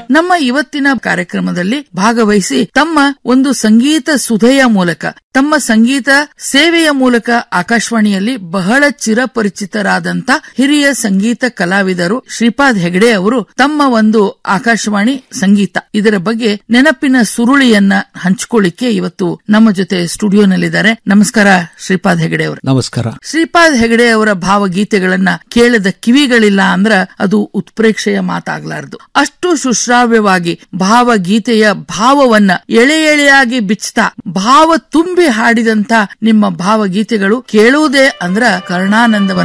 ನಮ್ಮ ಇವತ್ತಿನ ಕಾರ್ಯಕ್ರಮದಲ್ಲಿ ಭಾಗವಹಿಸಿ ತಮ್ಮ ಒಂದು ಸಂಗೀತ ಸುಧೆಯ ಮೂಲಕ, ತಮ್ಮ ಸಂಗೀತ ಸೇವೆಯ ಮೂಲಕ ಆಕಾಶವಾಣಿಯಲ್ಲಿ ಬಹಳ ಚಿರಪರಿಚಿತರಾದಂತ ಹಿರಿಯ ಸಂಗೀತ ಕಲಾವಿದರು ಶ್ರೀಪಾದ್ ಹೆಗಡೆ ಅವರು ತಮ್ಮ ಒಂದು ಆಕಾಶವಾಣಿ ಸಂಗೀತ ಇದರ ಬಗ್ಗೆ ನೆನಪಿನ ಸುರುಳಿಯನ್ನ ಹಂಚಿಕೊಳ್ಳಿಕ್ಕೆ ಇವತ್ತು ನಮ್ಮ ಜೊತೆ ಸ್ಟುಡಿಯೋನಲ್ಲಿದ್ದಾರೆ. ನಮಸ್ಕಾರ ಶ್ರೀಪಾದ್ ಹೆಗಡೆ ಅವರು. ನಮಸ್ಕಾರ. ಶ್ರೀಪಾದ್ ಹೆಗಡೆ ಅವರ ಭಾವಗೀತೆಗಳನ್ನ ಕೇಳದ ಕಿವಿಗಳಿಲ್ಲ ಅಂದ್ರ ಅದು ಉತ್ಪ್ರೇಕ್ಷೆಯ ಮಾತಾಗ್ಲಾರದು. ಅಷ್ಟು ಸುಶ್ರಾವ್ಯವಾಗಿ ಭಾವಗೀತೆಯ ಭಾವವನ್ನ ಎಳೆ ಎಳೆಯಾಗಿ ಬಿಚ್ಚತಾ ಭಾವ ತುಂಬಿ ಹಾಡಿದಂತ ನಿಮ್ಮ ಭಾವಗೀತೆಗಳು ಕೇಳುವುದೇ ಅಂದ್ರ ಕರ್ಣಾನಂದವನ್ನ